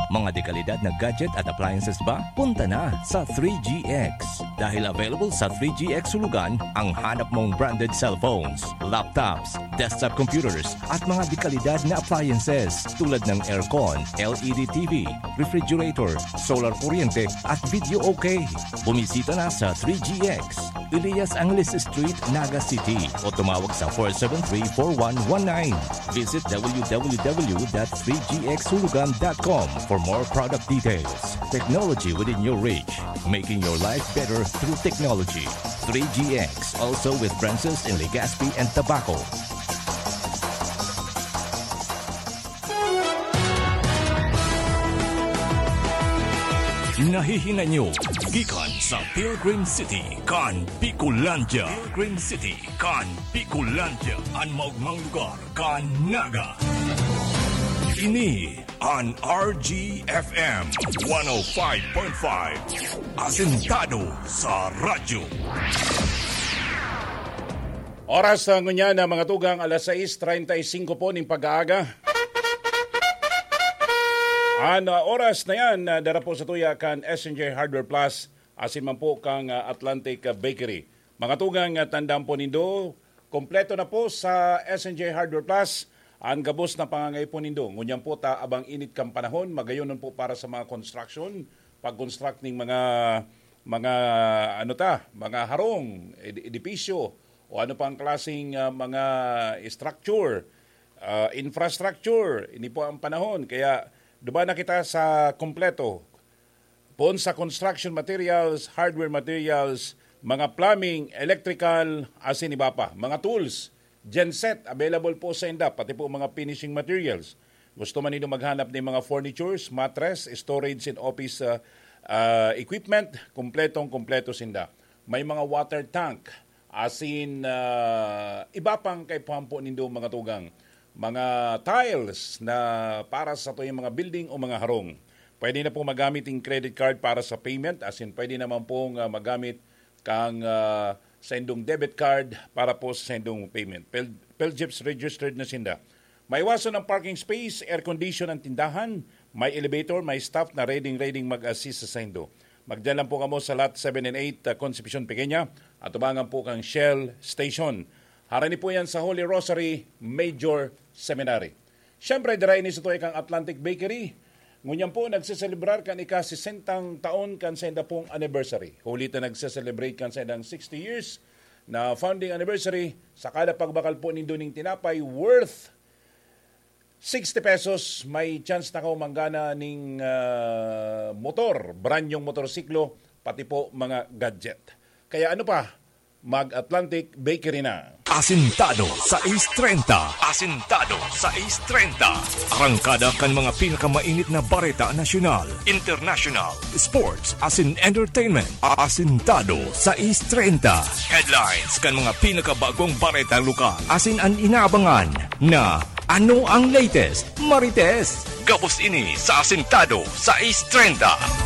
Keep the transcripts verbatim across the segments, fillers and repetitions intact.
Mga dekalidad na gadget at appliances ba? Punta na sa three G X. Dahil available sa three G X Sulugan ang hanap mong branded cellphones, laptops, desktop computers at mga dekalidad na appliances tulad ng aircon, L E D T V, refrigerator, solar kuryente at video okay. Bumisita na sa three G X, Elias Angeles Street, Naga City o tumawag sa four seven three, four one one nine. Visit w w w dot three g x sulugan dot com for more product details. Technology within your reach, making your life better through technology. three G X, also with branches in Legazpi and Tabaco. Nahihina nyo, gikan sa Pilgrim City, kan Bicolandia. Pilgrim City, kan Bicolandia. Ang maugmang lugar, kan Naga. Ini an R G F M one oh five point five. Asentado sa radyo. Oras ng ngunya na mga tugang alas sais treinta y cinco po ng pag-aaga. Ang uh, oras na yan, uh, dara po sa tuya kan S and J Hardware Plus, asin man po kang uh, Atlantic uh, Bakery. Mga tugang uh, tandaan po nindo, kompleto na po sa S and J Hardware Plus, ang gabos na pangangay po nindo. Ngunyan po ta abang init kang panahon, magayonon po para sa mga construction, pag-construct ng mga, mga, ano ta, mga harong, ed- edipisyo, o ano pang klaseng uh, mga structure, uh, infrastructure, ini po ang panahon. Kaya, diba na kita sa kompleto? Poon sa construction materials, hardware materials, mga plumbing, electrical, asin iba pa. Mga tools, genset, available po sa inda, pati po mga finishing materials. Gusto man ninyo maghanap ng mga furnitures, mattress, storage and office uh, uh, equipment, kompletong kompleto sinda. May mga water tank, asin uh, iba pang kay pampo nindo mga tugang. Mga tiles na para sa to yung mga building o mga harong. Pwede na po magamit yung credit card para sa payment, as in pwede naman pong uh, magamit kang uh, sendong debit card para po sa sendong payment. Pel- Pelgips registered na sinda. May iwasan ng parking space, air condition ang tindahan, may elevator, may staff na ready-ready mag-assist sa sendo. Magdala po kamo sa lot seven and eight uh, Concepcion Pequeña at tubangan po kang Shell Station. Harani po yan sa Holy Rosary Major Seminary. Siyempre, darayin ni ito kang Atlantic Bakery. Ngunyan po, nagsiselebrar kan ika-sisentang taon kan sa pong anniversary. Huli na nagsiselebrate kan sa sixty years na founding anniversary. Sa kada pagbakal po nindo ning tinapay worth sixty pesos. May chance na kayo manggana ning uh, motor, branyong motorsiklo, pati po mga gadget. Kaya ano pa? Mag-Atlantic Bakery na. Asintado sa Ace thirty. Asintado sa Ace thirty. Arangkada kan mga pinakamainit na bareta nasyonal, international, sports, asin entertainment. Asintado sa Ace thirty. Headlines kan mga pinakabagong bareta lokal. Asin ang inaabangan na ano ang latest, Marites. Gabos ini sa Asintado sa Ace thirty.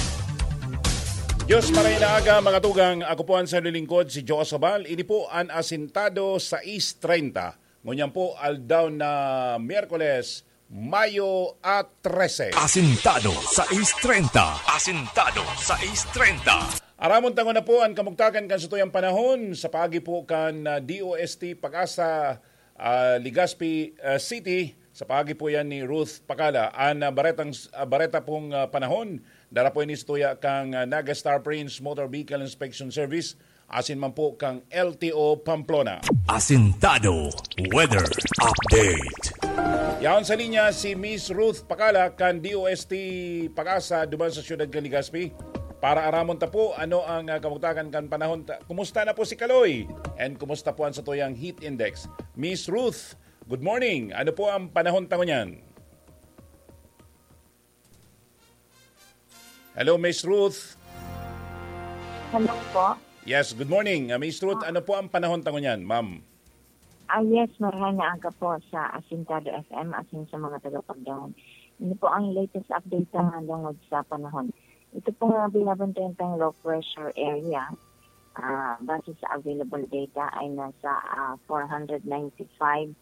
Diyos maray na aga mga tugang, ako po ang sa lilingkod si Joe Sabal. Ini po ang Asintado sa East thirty. Ngunyan po aldaw na Miyerkules, Mayo at thirteen. Asintado sa East thirty. Asintado sa East thirty. Aramon tango na po ang kamugtakan kan sa tuyang panahon sa pagi po kan uh, D O S T Pag-asa uh, Legazpi uh, City. Sa pagi po yan ni Ruth Pakala. Ang uh, baretang, uh, bareta pong uh, panahon. Dara po inistuya kang uh, Naga Star Prince Motor Vehicle Inspection Service. Asin man po kang L T O Pamplona. Asintado Weather Update. Yaon sa linya si Miss Ruth Pakala kan D O S T Pag-asa duman sa siyudad ng Legazpi. Para aramon ta po ano ang uh, kamugtakan kan panahon. Ta- kumusta na po si Kaloy? And kumusta po ang sa tuyang heat index? Miss Ruth, good morning. Ano po ang panahon tango niyan? Hello, Miss Ruth. Hello po. Yes, good morning. Uh, Miss Ruth, ano po ang panahon tango niyan, ma'am? Ah, yes, maraming na aga po sa Asintado F M asin sa mga tagapagdaan. Ito po ang latest update ng handong sa panahon. Ito po nga binabantayan tayong low pressure area. Uh, base sa available data ay nasa uh, four ninety-five